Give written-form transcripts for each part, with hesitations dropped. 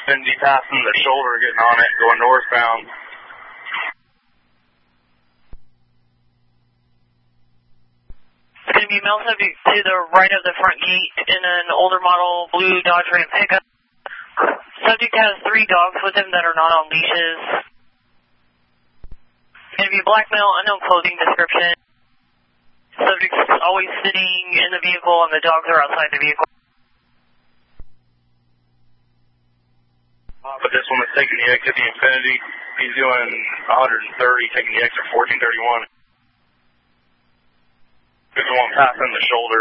Then be passing the shoulder, getting on it, going northbound. It's going to be male subject to the right of the front gate in an older model blue Dodge Ram pickup. Subject has 3 dogs with him that are not on leashes. Going to be black male, unknown clothing description. Subject's always sitting in the vehicle and the dogs are outside the vehicle. But this one is taking the exit, the Infinity. He's doing 130, taking the exit 1431. This one passing the shoulder.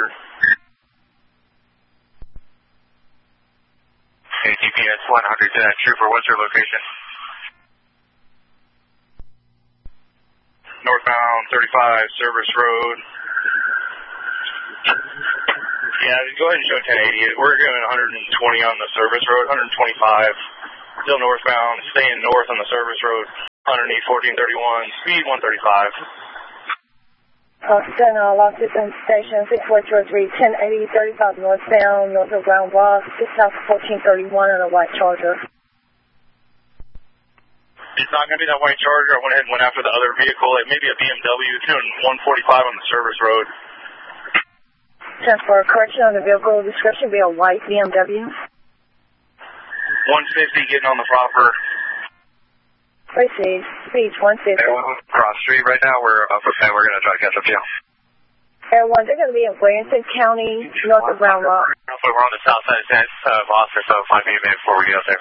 GPS 100, Trooper, what's your location? Northbound 35, Service Road. Yeah, go ahead and show 1080. We're going 120 on the Service Road, 125. Still northbound, staying north on the Service Road, underneath 1431, speed 135. Austin, Los Distance Station 6403, 1080, 35 northbound, north of Ground Bluff, 6 south 1431 on a white Charger. It's not going to be that white Charger. I went ahead and went after the other vehicle. It may be a BMW. It's doing 145 on the Service Road. For correction on the vehicle description, be a white BMW. 150 getting on the proper. Proceed. Speeds 150. Cross street right now. We're up okay. We're going to try to catch up to you. Air 1, they're going to be in Williamson County, north of Round Rock. We're on the south side of Oscar, so 5 minutes before we get up there.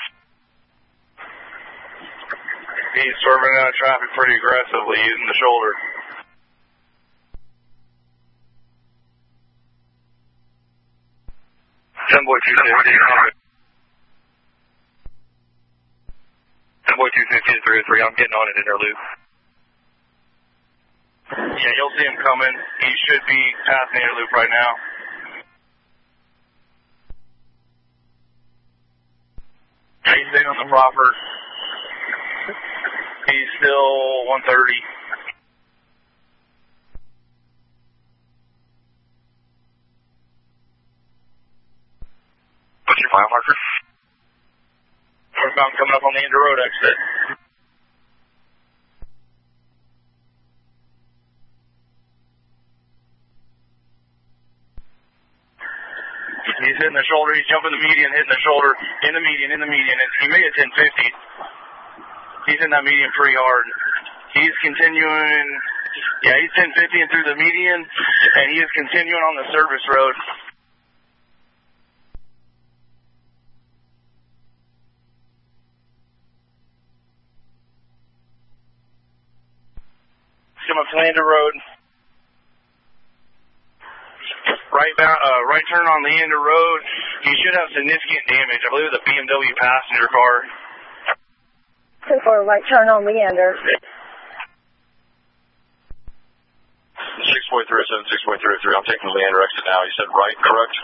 He's swerving out of traffic pretty aggressively using the shoulder. Boy 250. Boy 250 303. I'm getting on an inner loop. Yeah, you'll see him coming. He should be passing the inner loop right now. He's staying on the proper. He's still 130. What's your mile marker? Northbound coming up on the Inter Road exit. He's hitting the shoulder. He's jumping the median, hitting the shoulder, in the median. And he made it 1050. He's in that median pretty hard. He's continuing. Yeah, he's 1050 and through the median, and he is continuing on the Service Road. Come up to Lander Road. Right turn on Leander Road. You should have significant damage. I believe it's a BMW passenger car. 2-4, right turn on Leander. 64307, 64303. I'm taking the Leander exit now. You said right, correct?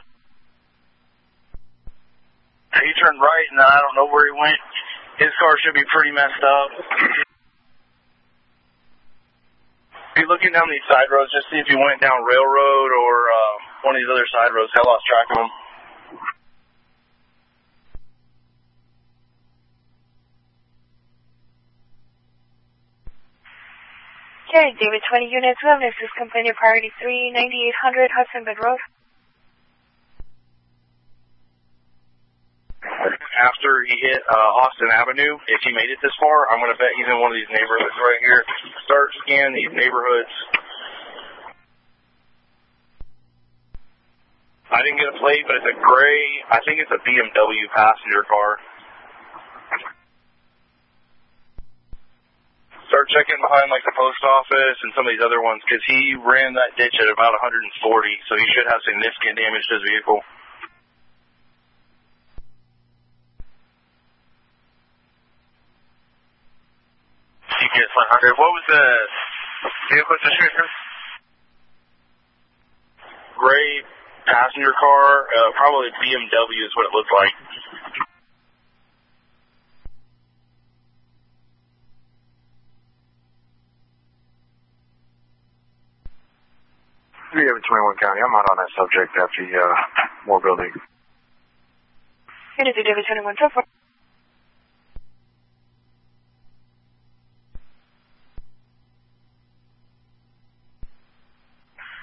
He turned right, and I don't know where he went. His car should be pretty messed up. Be looking down these side roads, just see if he went down Railroad or one of these other side roads. I lost track of him. Okay, David 20 units, Wellness is company priority 3, 9800 Hudson Bend Road. After he hit Austin Avenue, if he made it this far, I'm going to bet he's in one of these neighborhoods right here. Start scanning these neighborhoods. I didn't get a plate, but it's a gray, I think it's a BMW passenger car. Start checking behind like the post office and some of these other ones, because he ran that ditch at about 140, so he should have significant damage to his vehicle. GPS 100. What was the vehicle description? Gray passenger car, probably BMW is what it looked like. We have in 21 County. I'm out on that subject after the Moore building. Unit to David 21, so far.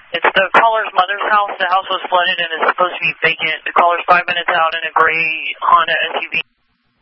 It's the caller's mother's house. The house was flooded and is supposed to be vacant. The caller's 5 minutes out in a gray Honda SUV.